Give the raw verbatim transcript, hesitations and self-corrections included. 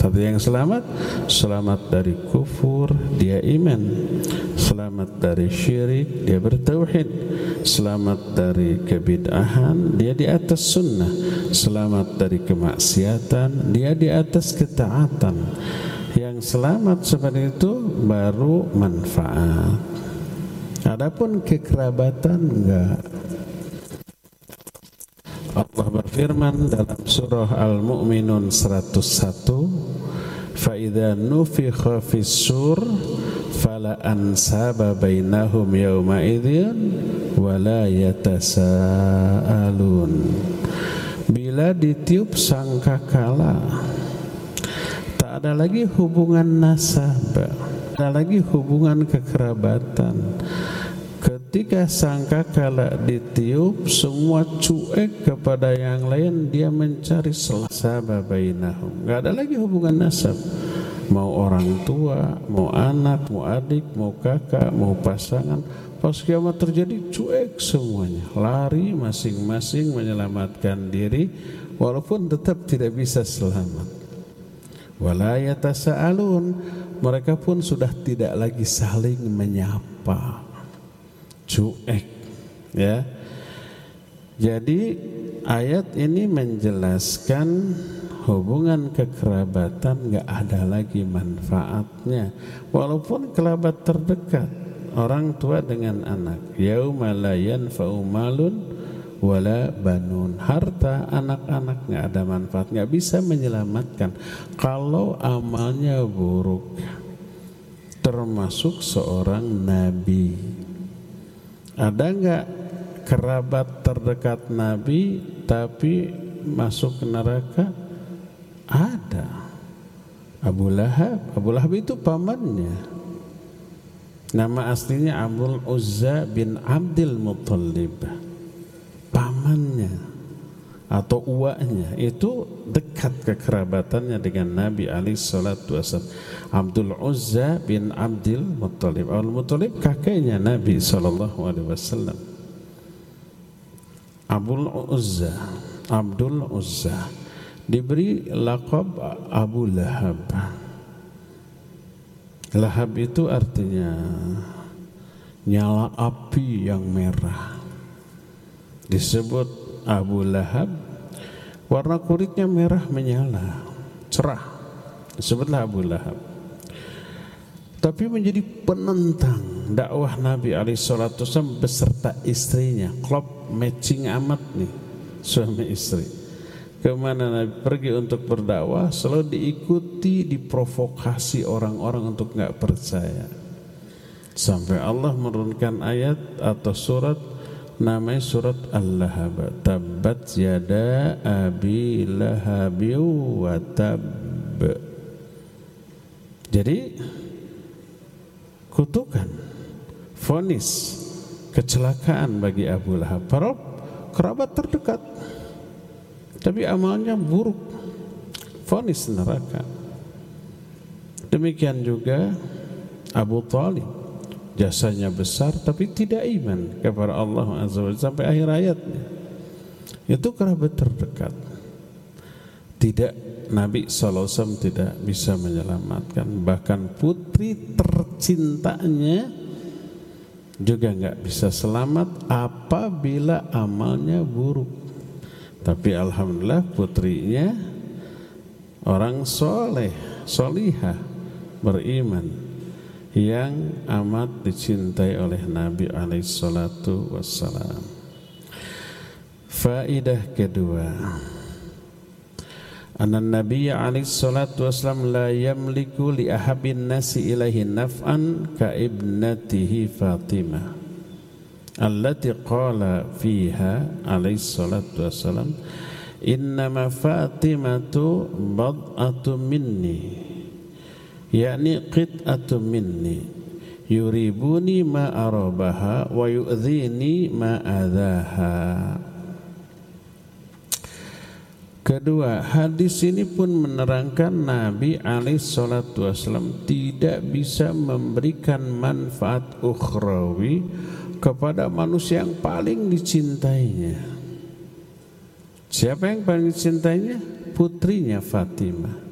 Satu yang selamat, selamat dari kufur, dia iman. Selamat dari syirik, dia bertauhid. Selamat dari kebid'ahan, dia di atas sunnah. Selamat dari kemaksiatan, dia di atas ketaatan. Yang selamat seperti itu baru manfaat. Adapun kekerabatan enggak. Allah berfirman dalam surah Al-Mu'minun seratus satu, fa idza nufikha fis-sur fala ansaba bainahum yawma idzin wa la yatasaalun. Bila ditiup sangkakala, tak ada lagi hubungan nasab, tak ada lagi hubungan kekerabatan. Ketika sangkakala ditiup, semua cuek kepada yang lain, dia mencari selasaba bainahum. Enggak ada lagi hubungan nasab. Mau orang tua, mau anak, mau adik, mau kakak, mau pasangan. Pas kiamat terjadi, cuek semuanya. Lari masing-masing menyelamatkan diri, walaupun tetap tidak bisa selamat. Wala yatasaalun, mereka pun sudah tidak lagi saling menyapa. Cuek, ya. Jadi ayat ini menjelaskan hubungan kekerabatan enggak ada lagi manfaatnya, walaupun kerabat terdekat, orang tua dengan anak. Yauma la yanfa'u malun wala banun. Harta anak-anak enggak ada manfaat, enggak bisa menyelamatkan kalau amalnya buruk. Termasuk seorang nabi. Ada enggak kerabat terdekat Nabi tapi masuk ke neraka? Ada. Abu Lahab. Abu Lahab itu pamannya. Nama aslinya Abdul Uzza bin Abdul Muttalib. Pamannya atau uaknya itu dekat kekerabatannya dengan Nabi alaihi salatu wasallam. Abdul Uzza bin Abdul Muttalib. Abdul Muttalib kakeknya Nabi sallallahu alaihi wasallam. Abdul Uzza, Abdul Uzza diberi laqab Abu Lahab. Lahab itu artinya nyala api yang merah. Disebut Abu Lahab, warna kulitnya merah menyala, cerah. Disebutlah Abu Lahab. Tapi menjadi penentang dakwah Nabi alaihi salatu wasallam beserta istrinya. Klop matching amat nih suami istri. Kemana Nabi pergi untuk berdakwah selalu diikuti, diprovokasi orang-orang untuk enggak percaya. Sampai Allah menurunkan ayat atau surat, namanya surat Al-Lahab. Tabbat yada abi lahabi wa tab. Jadi kutukan, vonis, kecelakaan bagi Abu Lahab. Para kerabat terdekat, tapi amalnya buruk, vonis neraka. Demikian juga Abu Thalib, jasanya besar tapi tidak iman kepada Allah Azza wa Jalla sampai akhir ayatnya. Itu kerabat terdekat. Tidak, Nabi sallallahu alaihi wasallam tidak bisa menyelamatkan. Bahkan putri tercintanya juga enggak bisa selamat apabila amalnya buruk. Tapi alhamdulillah putrinya orang soleh, solihah, beriman, yang amat dicintai oleh Nabi alaihi salatu wassalam. Faidah kedua, anna Nabi alaihi salatu wassalam la yamliku li ahabin nasi ilaihi naf'an ka ibnatihi Fatimah allati qala fiha alaihi salatu wassalam innama Fatimatu bad'atu minni, yakni qit'atu minni yuribuni ma arabaha wa yu'dhini ma adhaha. Kedua, hadis ini pun menerangkan Nabi alaihi salatu wasallam tidak bisa memberikan manfaat ukhrawi kepada manusia yang paling dicintainya. Siapa yang paling dicintainya? Putrinya Fatimah.